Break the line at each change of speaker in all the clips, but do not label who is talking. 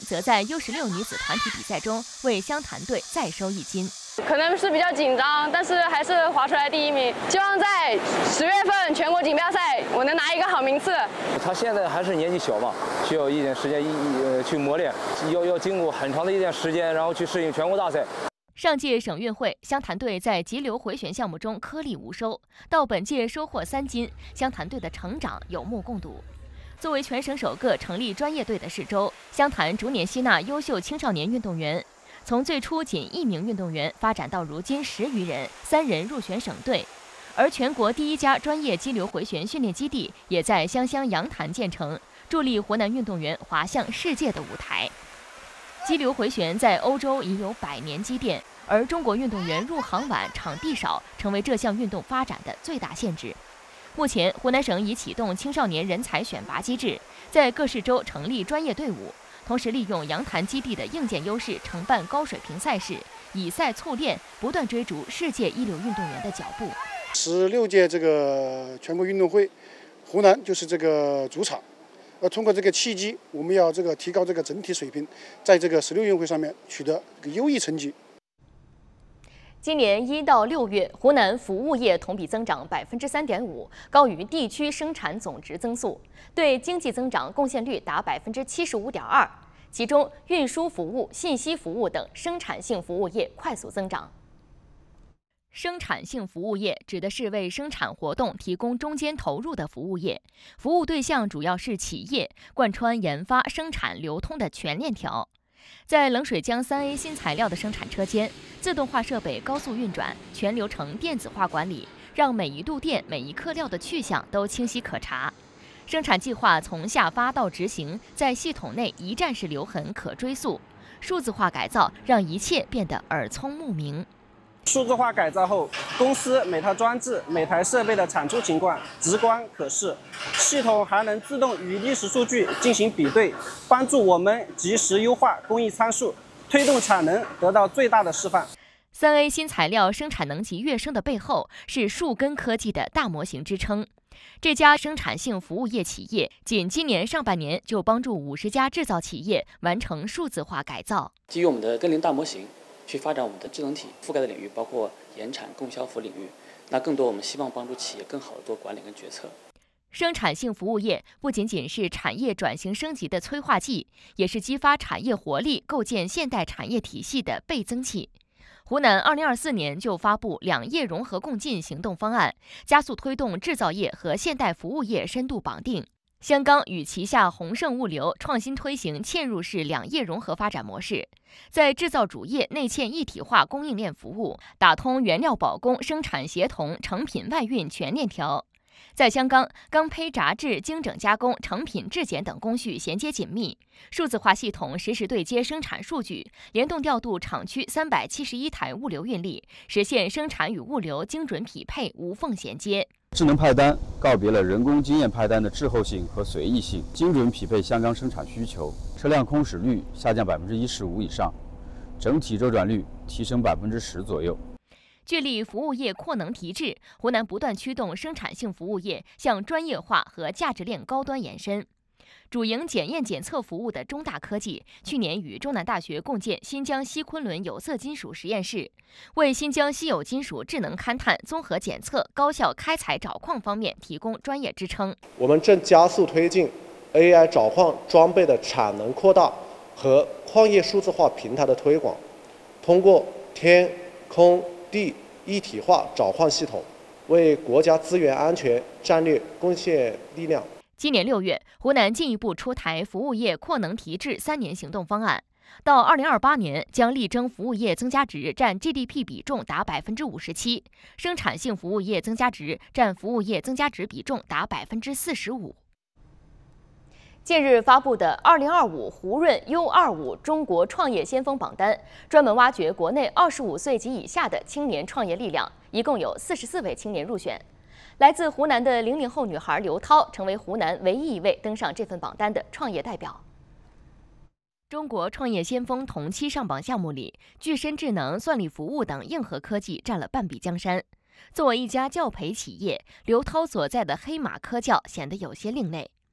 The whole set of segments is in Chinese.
则在 U16女子团体比赛中为湘潭队再收一金。
可能是比较紧张，但是还是划出来第1名。希望在10月份全国锦标赛我能拿一个好名次。
他现在还是年纪小嘛，需要一点时间去磨练，要经过很长的一段时间，然后去适应全国大赛。
上届省运会，湘潭队在急流回旋项目中颗粒无收，到本届收获3金，湘潭队的成长有目共睹。作为全省首个成立专业队的市州，湘潭逐年吸纳优秀青少年运动员，从最初仅1名运动员发展到如今10余人，3人入选省队。而全国第1家专业激流回旋训练基地也在湘阳潭建成，助力湖南运动员滑向世界的舞台。激流回旋在欧洲已有100年积淀，而中国运动员入行晚、场地少，成为这项运动发展的最大限制。目前，湖南省已启动青少年人才选拔机制，在各市州成立专业队伍，同时利用阳潭基地的硬件优势，承办高水平赛事，以赛促练，不断追逐世界一流运动员的脚步。
16届这个全国运动会，湖南就是这个主场。通过这个契机，我们要提高这个整体水平，在这个16运会上面取得优异成绩。
今年1到6月，湖南服务业同比增长3.5%，高于地区生产总值增速，对经济增长贡献率达75.2%。其中，运输服务、信息服务等生产性服务业快速增长。生产性服务业指的是为生产活动提供中间投入的服务业，服务对象主要是企业，贯穿研发、生产、流通的全链条。在冷水江3A 新材料的生产车间，自动化设备高速运转，全流程电子化管理，让每一度电、每一克料的去向都清晰可查。生产计划从下发到执行，在系统内一站式留痕可追溯。数字化改造让一切变得耳聪目明。
数字化改造后，公司每套装置、每台设备的产出情况直观可视，系统还能自动与历史数据进行比对，帮助我们及时优化工艺参数，推动产能得到最大的释放。
3A 新材料生产能级跃升的背后是树根科技的大模型支撑。这家生产性服务业企业仅今年上半年就帮助50家制造企业完成数字化改造。
基于我们的根林大模型去发展我们的智能体覆盖的领域，包括研产、供销服领域。那更多我们希望帮助企业更好的做管理跟决策。
生产性服务业不仅仅是产业转型升级的催化剂，也是激发产业活力、构建现代产业体系的倍增器。湖南2024年就发布两业融合共进行动方案，加速推动制造业和现代服务业深度绑定。湘钢与旗下宏盛物流创新推行嵌入式两业融合发展模式，在制造主业内嵌一体化供应链服务，打通原料保供、生产协同、成品外运全链条。在湘钢，钢坯轧制、精整加工、成品质检等工序衔接紧密，数字化系统实时对接生产数据，联动调度厂区371台物流运力，实现生产与物流精准匹配、无缝衔接。
智能派单告别了人工经验派单的滞后性和随意性，精准匹配湘钢生产需求，车辆空驶率下降15%以上，整体周转率提升10%左右。
聚力服务业扩能提质，湖南不断驱动生产性服务业向专业化和价值链高端延伸。主营检验检测服务的中大科技，去年与中南大学共建新疆西昆仑有色金属实验室，为新疆稀有金属智能勘探、综合检测、高效开采找矿方面提供专业支撑。
我们正加速推进 AI 找矿装备的产能扩大和矿业数字化平台的推广，通过天、空、地一体化找矿系统，为国家资源安全战略贡献力量。
今年6月，湖南进一步出台服务业扩能提质3年行动方案，到2028年将力争服务业增加值占 GDP 比重达57%，生产性服务业增加值占服务业增加值比重达45%。近日发布的2025胡润 U25 中国创业先锋榜单，专门挖掘国内25岁及以下的青年创业力量，一共有44位青年入选。来自湖南的00后女孩刘涛成为湖南唯一一位登上这份榜单的创业代表。中国创业先锋同期上榜项目里，具身智能、算力服务等硬核科技占了半壁江山。作为一家教培企业，刘涛所在的黑马科教显得有些另类。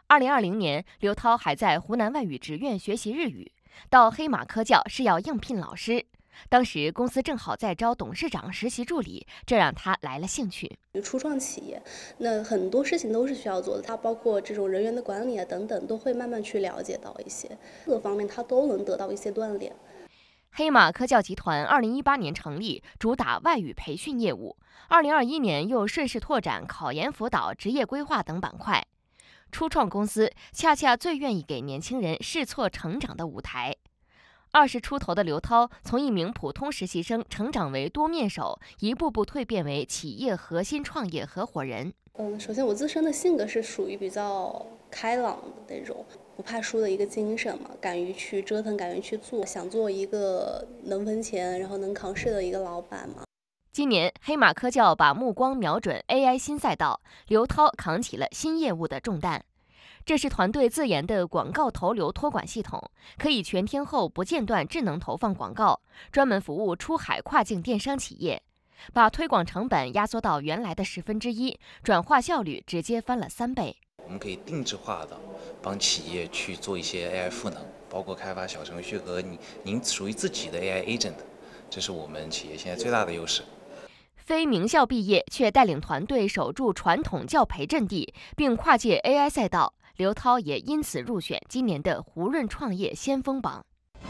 2020年，刘涛还在湖南外语职院学习日语，到黑马科教是要应聘老师。当时公司正好在招董事长实习助理，这让他来了兴趣。
初创企业，那很多事情都是需要做的，它包括这种人员的管理啊等等，都会慢慢去了解到一些，各方面它都能得到一些锻炼。
黑马科教集团2018年成立，主打外语培训业务。2021年又顺势拓展考研辅导、职业规划等板块。初创公司恰恰最愿意给年轻人试错成长的舞台。20出头的刘涛从一名普通实习生成长为多面手，一步步蜕变为企业核心创业合伙人。
首先我自身的性格是属于比较开朗的那种，不怕输的一个精神嘛，敢于去折腾，敢于去做，想做一个能分钱然后能扛事的一个老板嘛。
今年黑马科教把目光瞄准 AI 新赛道，刘涛扛起了新业务的重担。这是团队自研的广告投流托管系统，可以全天候不间断智能投放广告，专门服务出海跨境电商企业，把推广成本压缩到原来的1/10，转化效率直接翻了3倍。
我们可以定制化的帮企业去做一些 AI 赋能，包括开发小程序和您属于自己的 AI agent， 这是我们企业现在最大的优势。
非名校毕业却带领团队守住传统教培阵地，并跨界 AI 赛道。刘涛也因此入选今年的胡润创业先锋榜。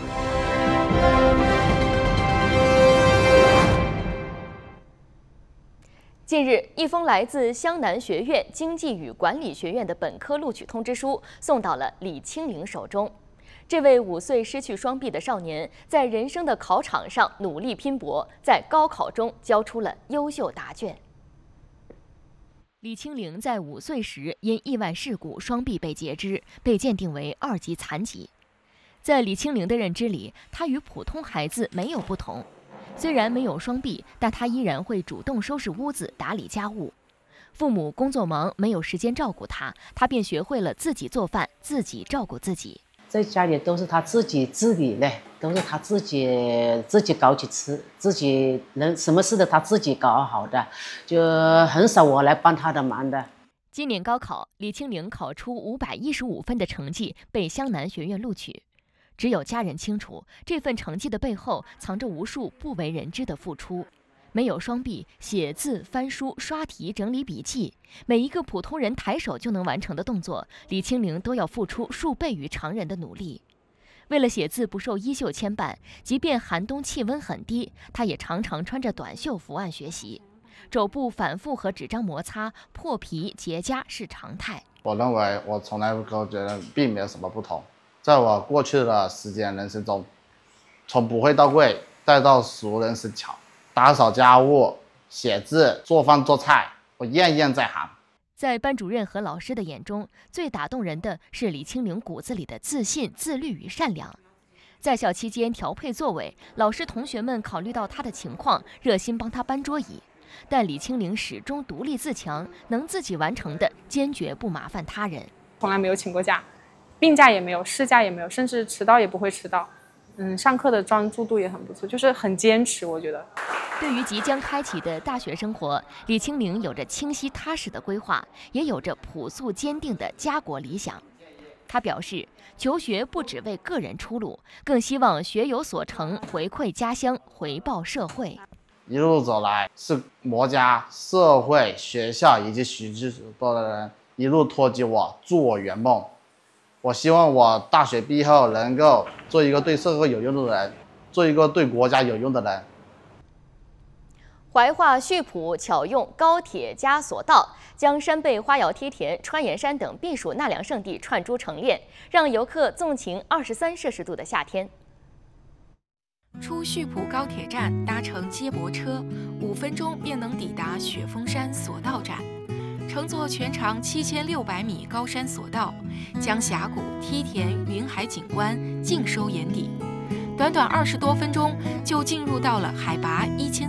近日，一封来自湘南学院经济与管理学院的本科录取通知书送到了李清玲手中。这位5岁失去双臂的少年，在人生的考场上努力拼搏，在高考中交出了优秀答卷。李清玲在5岁时因意外事故双臂被截肢，被鉴定为2级残疾。在李清玲的认知里，她与普通孩子没有不同。虽然没有双臂，但她依然会主动收拾屋子、打理家务。父母工作忙，没有时间照顾她，她便学会了自己做饭、自己照顾自己。
在家里都是她自己自理的，都是她自己搞起吃，自己能什么事都她自己搞好的，就很少我来帮她的忙的。
今年高考，李清玲考出515分的成绩，被湘南学院录取。只有家人清楚，这份成绩的背后藏着无数不为人知的付出。没有双臂，写字、翻书、刷题、整理笔记，每一个普通人抬手就能完成的动作，李清玲都要付出数倍于常人的努力。为了写字不受衣袖牵绊，即便寒冬气温很低，她也常常穿着短袖伏案学习。肘部反复和纸张摩擦、破皮、结痂是常态。
我认为我从来都觉得并没有什么不同。在我过去的时间人生中，从不会到会，再到熟能生巧，打扫家务、写字、做饭做菜，我样样在行。
在班主任和老师的眼中，最打动人的是李清玲骨子里的自信、自律与善良。在校期间调配座位，老师同学们考虑到她的情况，热心帮她搬桌椅。但李清玲始终独立自强，能自己完成的，坚决不麻烦他人。
从来没有请过假，病假也没有，事假也没有，甚至迟到也不会迟到。上课的专注度也很不错，就是很坚持，我觉得。
对于即将开启的大学生活，李清玲有着清晰踏实的规划，也有着朴素坚定的家国理想。她表示，求学不只为个人出路，更希望学有所成，回馈家乡，回报社会。
一路走来，是国家、社会、学校以及许许多的人一路托举我，助我圆梦。我希望我大学毕业后能够做一个对社会有用的人，做一个对国家有用的人。
怀化溆浦巧用高铁加索道，将山背花瑶梯田、川岩山等避暑纳凉胜地串珠成链，让游客纵情23摄氏度的夏天。
出溆浦高铁站搭乘接驳车，5分钟便能抵达雪峰山索道站。乘坐全长7600米高山索道，将峡谷、梯田、云海景观尽收眼底。短短20多分钟，就进入到了海拔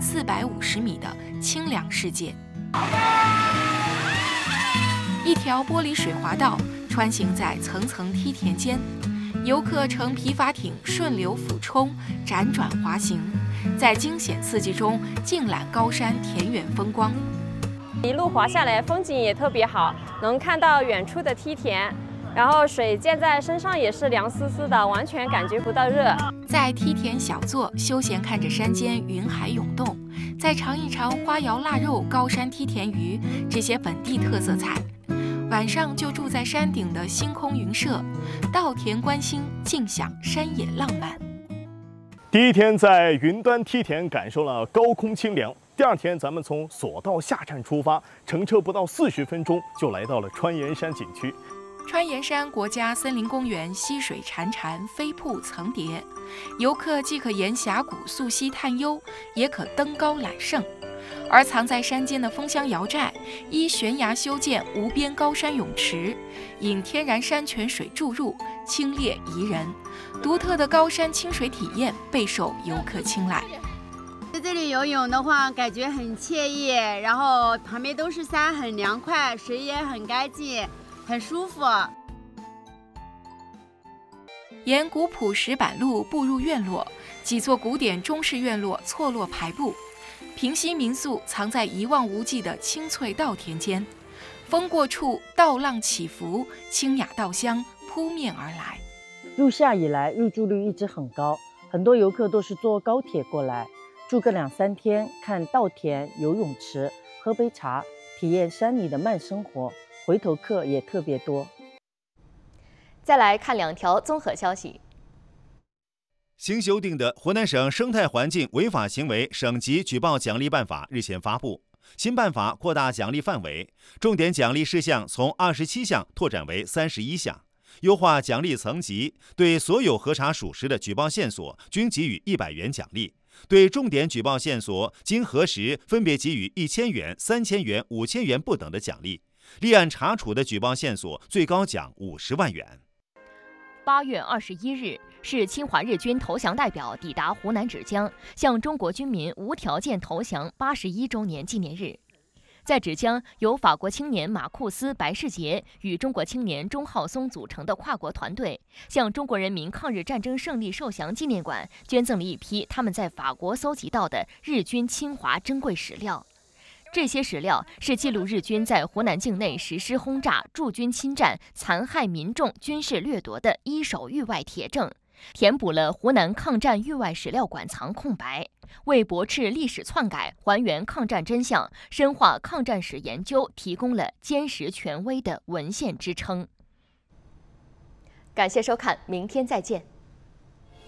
1450米的清凉世界。一条玻璃水滑道穿行在层层梯田间，游客乘皮筏艇顺流俯冲，辗转滑行，在惊险刺激中尽览高山田园风光。
一路滑下来，风景也特别好，能看到远处的梯田，
然后水溅在身上也是凉丝丝的，完全感觉不到热。
在梯田小坐，休闲看着山间云海涌动，再尝一尝花肴腊肉、高山梯田鱼这些本地特色菜。晚上就住在山顶的星空云社，稻田观星，尽享山野浪漫。
第一天在云端梯田感受了高空清凉，第二天咱们从索道下站出发，乘车不到40分钟就来到了川岩山景区。
川岩山国家森林公园溪水潺潺，飞瀑层叠，游客既可沿峡谷溯溪探幽，也可登高揽胜。而藏在山间的枫香瑶寨，依悬崖修建无边高山泳池，引天然山泉水注入，清冽宜人。独特的高山清水体验备受游客青睐。
在这里游泳的话，感觉很惬意，然后旁边都是山，很凉快，水也很干净，很舒服。
沿古朴石板路步入院落，几座古典中式院落错落排布。平溪民宿藏在一望无际的青翠稻田间，风过处稻浪起伏，清雅稻香扑面而来。
入夏以来，入住率一直很高，很多游客都是坐高铁过来，住个2-3天，看稻田、游泳池，喝杯茶，体验山里的慢生活，回头客也特别多。
再来看2条综合消息。
新修订的湖南省生态环境违法行为省级举报奖励办法日前发布。新办法扩大奖励范围，重点奖励事项从27项拓展为31项，优化奖励层级，对所有核查属实的举报线索均给予100元奖励，对重点举报线索经核实分别给予1000元、3000元、5000元不等的奖励，立案查处的举报线索最高奖50万元。
8月21日是侵华日军投降代表抵达湖南芷江，向中国军民无条件投降81周年纪念日。在芷江，由法国青年马库斯·白世杰与中国青年钟浩松组成的跨国团队，向中国人民抗日战争胜利受降纪念馆捐赠了一批他们在法国搜集到的日军侵华珍贵史料。这些史料是记录日军在湖南境内实施轰炸、驻军侵占、残害民众、军事掠夺的一手域外铁证，填补了湖南抗战域外史料馆藏空白，为驳斥历史篡改、还原抗战真相、深化抗战史研究提供了坚实权威的文献支撑。感谢收看，明天再见。